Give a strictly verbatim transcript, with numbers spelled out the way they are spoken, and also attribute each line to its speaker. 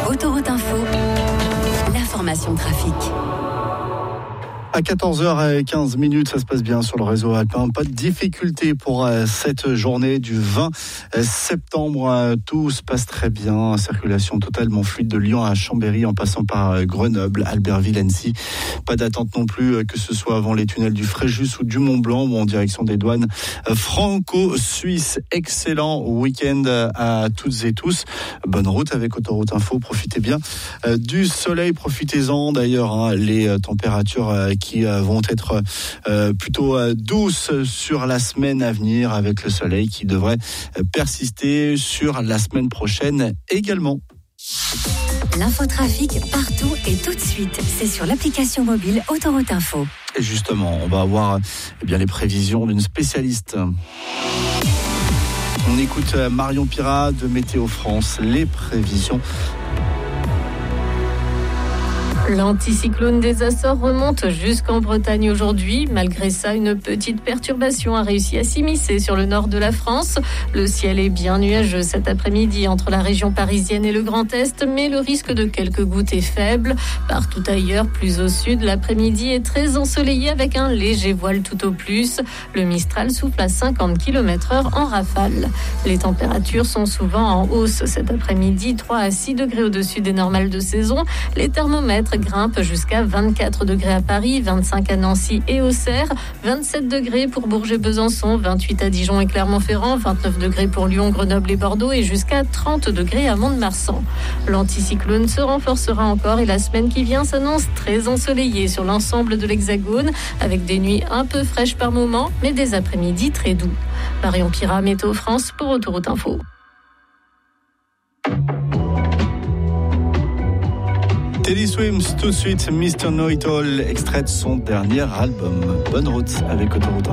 Speaker 1: Autoroute Info, l'information trafic.
Speaker 2: À quatorze heures quinze, ça se passe bien sur le réseau alpin. Pas de difficulté pour cette journée du vingt septembre. Tout se passe très bien. Circulation totalement fluide de Lyon à Chambéry en passant par Grenoble, Albertville, Annecy. Pas d'attente non plus, que ce soit avant les tunnels du Fréjus ou du Mont-Blanc ou en direction des douanes franco-suisses. Excellent week-end à toutes et tous. Bonne route avec Autoroute Info. Profitez bien du soleil. Profitez-en d'ailleurs. Hein, les températures qui vont être euh, plutôt euh, douces sur la semaine à venir avec le soleil qui devrait persister sur la semaine prochaine également.
Speaker 1: L'infotrafic partout et tout de suite, c'est sur l'application mobile Autoroute Info.
Speaker 2: Et justement, on va avoir eh bien, les prévisions d'une spécialiste. On écoute Marion Pirat de Météo France, les prévisions.
Speaker 3: L'anticyclone des Açores remonte jusqu'en Bretagne aujourd'hui. Malgré ça, une petite perturbation a réussi à s'immiscer sur le nord de la France. Le ciel est bien nuageux cet après-midi entre la région parisienne et le Grand Est, mais le risque de quelques gouttes est faible. Partout ailleurs, plus au sud, l'après-midi est très ensoleillé avec un léger voile tout au plus. Le Mistral souffle à cinquante kilomètres heure en rafale. Les températures sont souvent en hausse cet après-midi, trois à six degrés au-dessus des normales de saison. Les thermomètres grimpe jusqu'à vingt-quatre degrés à Paris, vingt-cinq à Nancy et Auxerre, vingt-sept degrés pour Bourges et Besançon, vingt-huit à Dijon et Clermont-Ferrand, vingt-neuf degrés pour Lyon, Grenoble et Bordeaux et jusqu'à trente degrés à Mont-de-Marsan. L'anticyclone se renforcera encore et la semaine qui vient s'annonce très ensoleillée sur l'ensemble de l'Hexagone avec des nuits un peu fraîches par moments mais des après-midi très doux. Marion Pirat, Météo France pour Autoroute Info.
Speaker 2: Teddy Swims, tout de suite, mister Know It All, extrait de son dernier album. Bonne route avec Autoroute.